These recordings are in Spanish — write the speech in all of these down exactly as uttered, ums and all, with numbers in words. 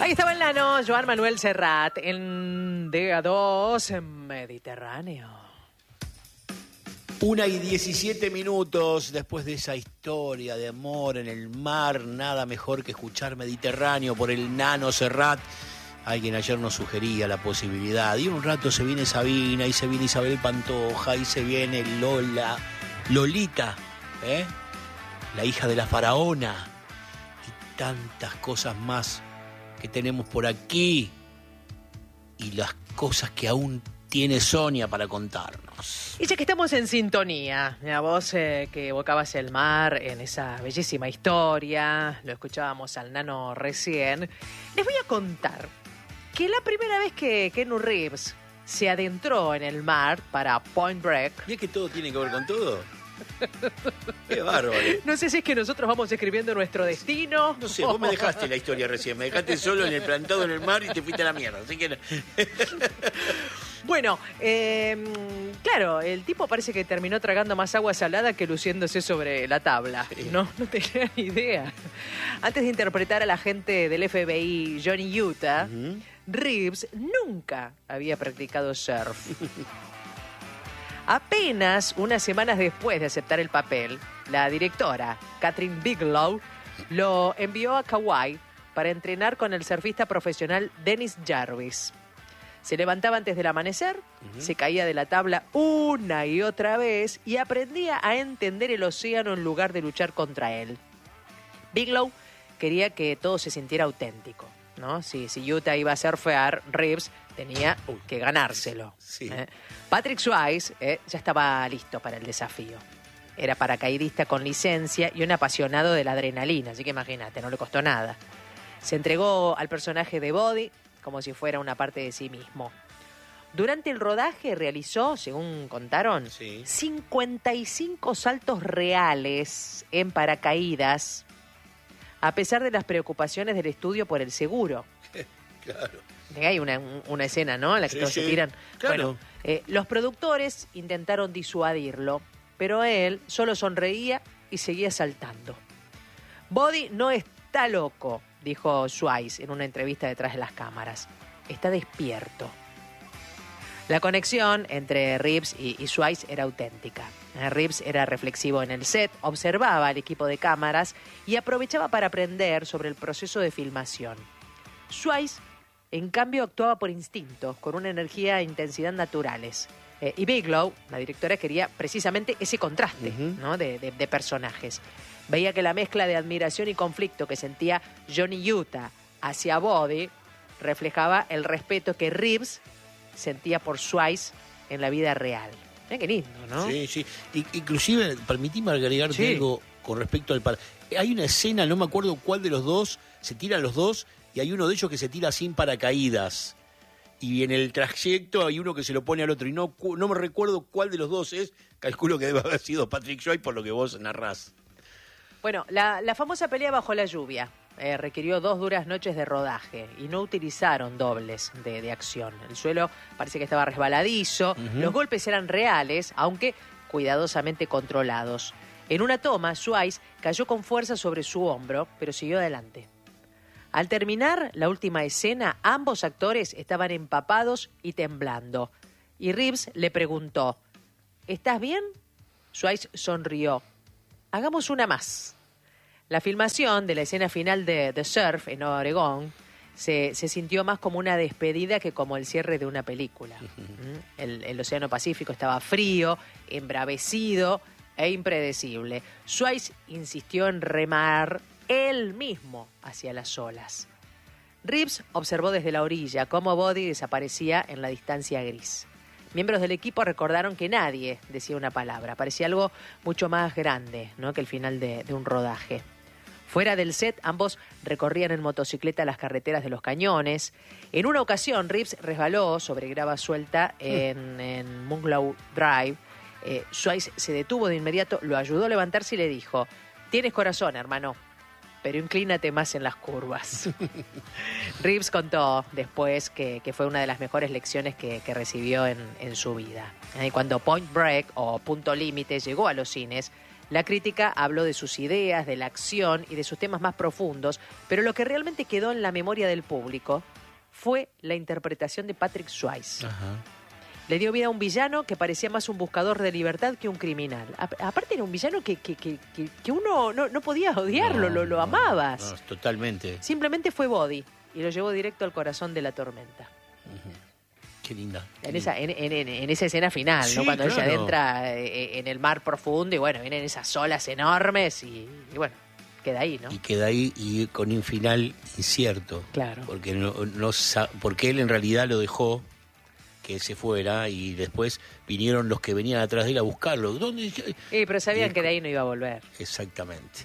Ahí estaba el nano Joan Manuel Serrat en D A dos en Mediterráneo. Una y diecisiete minutos después de esa historia de amor en el mar, nada mejor que escuchar Mediterráneo por el nano Serrat. Alguien ayer nos sugería la posibilidad. Y un rato se viene Sabina, y se viene Isabel Pantoja, y se viene Lola, Lolita, ¿eh? La hija de la faraona. Y tantas cosas más que tenemos por aquí. Y las cosas que aún tiene Sonia para contarnos. Y ya que estamos en sintonía, la voz eh, que evocabas el mar en esa bellísima historia, lo escuchábamos al nano recién, les voy a contar que la primera vez que Keanu Reeves se adentró en el mar para Point Break... ¿Y es que todo tiene que ver con todo? ¡Qué bárbaro! No sé si es que nosotros vamos escribiendo nuestro destino. No sé, vos me dejaste la historia recién, me dejaste solo en el plantado en el mar y te fuiste a la mierda, así que... Bueno, eh, claro, el tipo parece que terminó tragando más agua salada que luciéndose sobre la tabla. Sí. No, no tenía ni idea. Antes de interpretar al agente del F B I, Johnny Utah, uh-huh. Reeves nunca había practicado surf. Apenas unas semanas después de aceptar el papel, la directora, Kathryn Bigelow, lo envió a Kauai para entrenar con el surfista profesional Dennis Jarvis. Se levantaba antes del amanecer, uh-huh. se caía de la tabla una y otra vez y aprendía a entender el océano en lugar de luchar contra él. Bigelow quería que todo se sintiera auténtico, ¿no? Si, si Utah iba a surfear, Reeves tenía que ganárselo. Sí. ¿eh? Patrick Swayze eh, ya estaba listo para el desafío. Era paracaidista con licencia y un apasionado de la adrenalina, así que imagínate, no le costó nada. Se entregó al personaje de Body como si fuera una parte de sí mismo. Durante el rodaje realizó, según contaron, sí. cincuenta y cinco saltos reales en paracaídas, a pesar de las preocupaciones del estudio por el seguro. Claro. Hay una, una escena, ¿no? En la que sí, todos sí. se tiran. Claro. Bueno, eh, los productores intentaron disuadirlo, pero él solo sonreía y seguía saltando. Body no está loco, dijo Swayze en una entrevista detrás de las cámaras. Está despierto. La conexión entre Reeves y, y Swayze era auténtica. Reeves era reflexivo en el set, observaba al equipo de cámaras y aprovechaba para aprender sobre el proceso de filmación. Swayze, en cambio, actuaba por instinto, con una energía e intensidad naturales. Eh, y Bigelow, la directora, quería precisamente ese contraste, uh-huh. ¿no? de, de, de personajes. Veía que la mezcla de admiración y conflicto que sentía Johnny Utah hacia Body reflejaba el respeto que Reeves sentía por Swayze en la vida real. Eh, qué lindo, ¿no? Sí, sí. I- inclusive, permitime agregarte sí. algo con respecto al... Par- hay una escena, no me acuerdo cuál de los dos, se tiran los dos y hay uno de ellos que se tira sin paracaídas. Y en el trayecto hay uno que se lo pone al otro. Y no, no me recuerdo cuál de los dos es. Calculo que debe haber sido Patrick Swayze por lo que vos narrás. Bueno, la, la famosa pelea bajo la lluvia eh, requirió dos duras noches de rodaje y no utilizaron dobles de, de acción. El suelo parece que estaba resbaladizo, uh-huh. los golpes eran reales, aunque cuidadosamente controlados. En una toma, Swayze cayó con fuerza sobre su hombro, pero siguió adelante. Al terminar la última escena, ambos actores estaban empapados y temblando. Y Reeves le preguntó, ¿estás bien? Swayze sonrió. Hagamos una más. La filmación de la escena final de The Surf en Oregón se, se sintió más como una despedida que como el cierre de una película. Uh-huh. El, el Océano Pacífico estaba frío, embravecido e impredecible. Swayze insistió en remar él mismo hacia las olas. Reeves observó desde la orilla cómo Body desaparecía en la distancia gris. Miembros del equipo recordaron que nadie decía una palabra. Parecía algo mucho más grande, ¿no? que el final de, de un rodaje. Fuera del set, ambos recorrían en motocicleta las carreteras de los cañones. En una ocasión, Reeves resbaló sobre grava suelta en, en Moonglow Drive. Eh, Swayze se detuvo de inmediato, lo ayudó a levantarse y le dijo, tienes corazón, hermano, pero inclínate más en las curvas. Reeves contó después que, que fue una de las mejores lecciones que, que recibió en, en su vida. Y cuando Point Break o Punto Límite llegó a los cines, La crítica habló de sus ideas, de la acción y de sus temas más profundos, pero lo que realmente quedó en la memoria del público fue la interpretación de Patrick Swayze. Ajá. Le dio vida a un villano que parecía más un buscador de libertad que un criminal. A- aparte era un villano que, que, que, que- que uno no, no podía odiarlo, No, lo, lo no, amabas. no, totalmente. Simplemente fue body y lo llevó directo al corazón de la tormenta. Qué linda. qué En linda. esa, en, en- en esa escena final, Sí, ¿no? Cuando ella claro. adentra eh, en el mar profundo y bueno, vienen esas olas enormes y, y bueno, queda ahí, ¿no? Y queda ahí y con un final incierto. Claro. Porque, no, no sa- porque él en realidad lo dejó que se fuera y después vinieron los que venían atrás de él a buscarlo. ¿Dónde? Sí, pero sabían Y- que de ahí no iba a volver. Exactamente.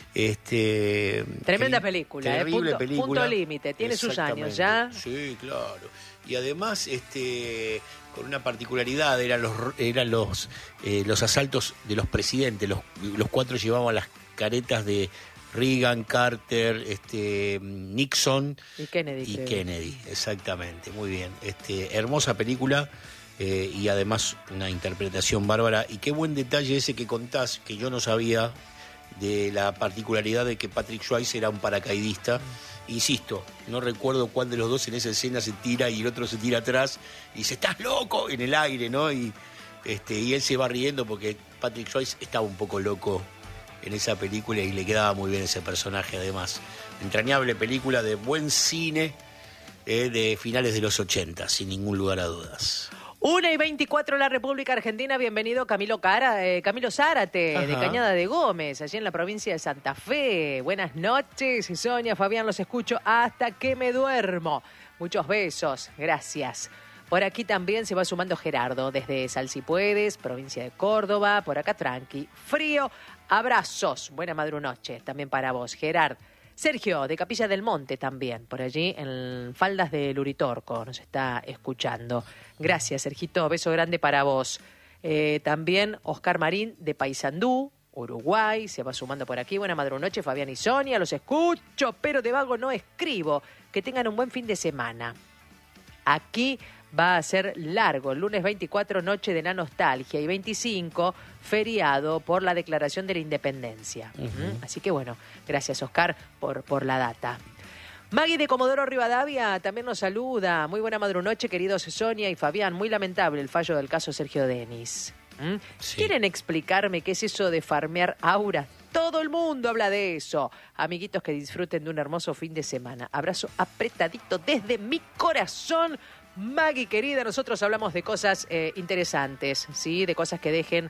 Este, Tremenda qué- película, ¿eh? terrible Punto- película. punto límite, tiene sus años ya. Sí, claro. Y además, este, con una particularidad, eran los eran los eh, los asaltos de los presidentes. Los, los cuatro llevaban las caretas de Reagan, Carter, este, Nixon Y Kennedy, y creo. Kennedy. Exactamente, muy bien. Este, hermosa película. Eh, y además una interpretación bárbara. Y qué buen detalle ese que contás, que yo no sabía, de la particularidad de que Patrick Swayze era un paracaidista. Insisto, no recuerdo cuál de los dos en esa escena se tira y el otro se tira atrás y dice, ¡estás loco! En el aire, ¿no? Y, este, y él se va riendo porque Patrick Swayze estaba un poco loco en esa película y le quedaba muy bien ese personaje además. Entrañable película de buen cine eh, de finales de los ochenta, sin ningún lugar a dudas. Una y veinticuatro en la República Argentina. Bienvenido Camilo Cara, eh, Camilo Zárate, Ajá. de Cañada de Gómez, allí en la provincia de Santa Fe. Buenas noches, Sonia, Fabián, los escucho hasta que me duermo. Muchos besos, gracias. Por aquí también se va sumando Gerardo, desde Salsipuedes, provincia de Córdoba. Por acá tranqui, frío, abrazos. Buena madrunoche también para vos, Gerard. Sergio, de Capilla del Monte también, por allí en Faldas del Uritorco, nos está escuchando. Gracias, Sergito, beso grande para vos. Eh, también Oscar Marín, de Paysandú, Uruguay, se va sumando por aquí. Buena madrunoche, Fabián y Sonia, los escucho, pero de vago no escribo. Que tengan un buen fin de semana. Aquí va a ser largo, el lunes veinticuatro, noche de la nostalgia, y veinticinco, feriado por la declaración de la independencia. Uh-huh. ¿Mm? Así que bueno, gracias Oscar por, por la data. Maggie de Comodoro Rivadavia también nos saluda. Muy buena madrunoche, queridos Sonia y Fabián. Muy lamentable el fallo del caso Sergio Denis. ¿Mm? Sí. ¿Quieren explicarme qué es eso de farmear auras? Todo el mundo habla de eso. Amiguitos, que disfruten de un hermoso fin de semana. Abrazo apretadito desde mi corazón. Maggie, querida, nosotros hablamos de cosas eh, interesantes, ¿sí? De cosas que dejen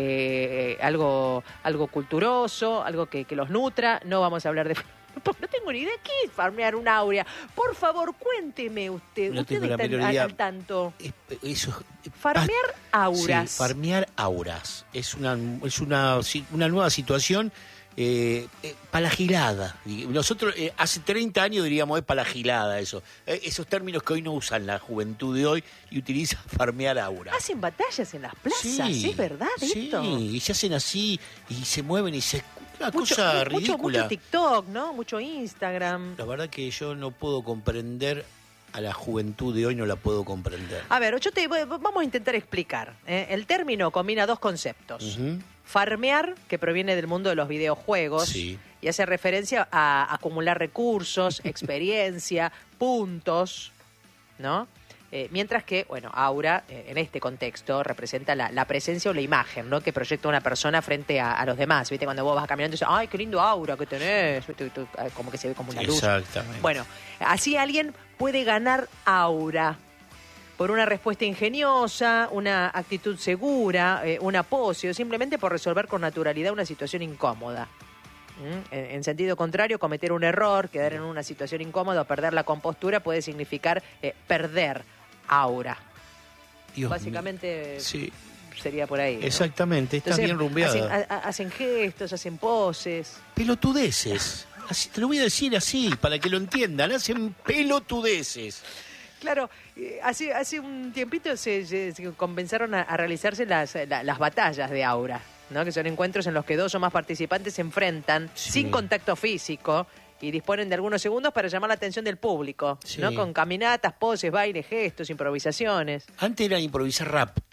eh, algo, algo culturoso, algo que, que los nutra. No vamos a hablar de... No tengo ni idea qué es farmear un aura. Por favor, cuénteme usted. No usted tengo la está menor al, idea. al tanto. Es- Eso, Farmear auras. Sí, farmear auras. Es una, es una, si- una nueva situación eh, eh, palagilada. Nosotros eh, hace treinta años diríamos es palagilada eso. Eh, esos términos que hoy no usan la juventud de hoy y utiliza farmear auras. Hacen batallas en las plazas, ¿es verdad sí, esto? y se hacen así y se mueven y se... Una Mucho, cosa mucho, ridícula. mucho TikTok, ¿no? Mucho Instagram. La verdad que yo no puedo comprender a la juventud de hoy, no la puedo comprender. A ver, yo te voy- vamos a intentar explicar. ¿eh? El término combina dos conceptos. Ujú. Farmear, que proviene del mundo de los videojuegos, Sí. y hace referencia a acumular recursos, experiencia, puntos, ¿no? Eh, mientras que, bueno, aura, eh, en este contexto, representa la, la presencia o la imagen, ¿no? Que proyecta una persona frente a, a los demás. ¿Viste? Cuando vos vas caminando y dices, ¡ay, qué lindo aura que tenés! ¿Viste? Tú- eh, Como que se ve como una luz. Exactamente. Bueno, así alguien puede ganar aura por una respuesta ingeniosa, una actitud segura, eh, una pose, o simplemente por resolver con naturalidad una situación incómoda. ¿Mm? En, en sentido contrario, cometer un error, quedar en una situación incómoda o perder la compostura puede significar eh, perder aura. Dios Básicamente mío. Sí, sería por ahí, ¿no? exactamente, está Entonces, bien rumbeada. Hacen, a- a- hacen gestos, hacen poses. Pelotudeces. Así, te lo voy a decir así, para que lo entiendan. Hacen pelotudeces. Claro, eh, hace, hace un tiempito se, se- se comenzaron a, a realizarse las, la- las batallas de aura, ¿no? Que son encuentros en los que dos o más participantes se enfrentan Sí. sin contacto físico y disponen de algunos segundos para llamar la atención del público, Sí. ¿no? Con caminatas, poses, bailes, gestos, improvisaciones. Antes era improvisar rap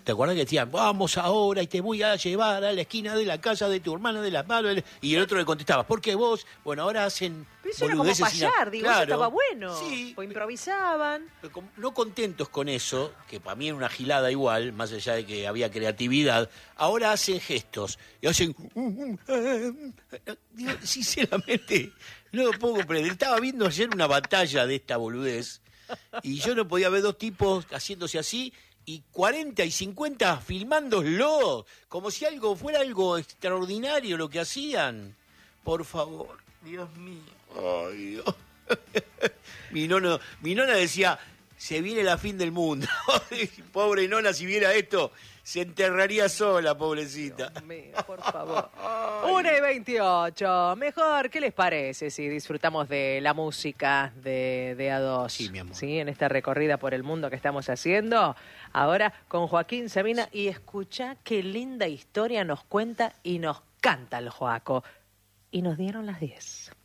¿te acuerdas que decían, vamos ahora y te voy a llevar a la esquina de la casa de tu hermana de la mano? Y el otro le contestaba, ¿por qué vos? Bueno, ahora hacen Pero eso era como boludeces sin- payar, digo, Claro. eso estaba bueno. Sí. O improvisaban. Pero com- no contentos con eso, que para mí era una gilada igual, más allá de que había creatividad, ahora hacen gestos y hacen... Digo, sinceramente, no lo puedo comprender. Estaba viendo ayer una batalla de esta boludez y yo no podía ver dos tipos haciéndose así y cuarenta y cincuenta filmándolo, como si algo fuera algo extraordinario lo que hacían. Por favor, Dios mío. Ay, Dios. Mi, nono, mi nona decía, se viene la fin del mundo. Pobre nona, si viera esto, se enterraría sola, pobrecita. Dios mío, por favor. una y veintiocho. Mejor, ¿qué les parece si disfrutamos de la música de, de A dos? Sí, mi amor. ¿Sí? En esta recorrida por el mundo que estamos haciendo. Ahora con Joaquín Sabina. Y escucha qué linda historia nos cuenta y nos canta el Joaco. Y nos dieron las diez.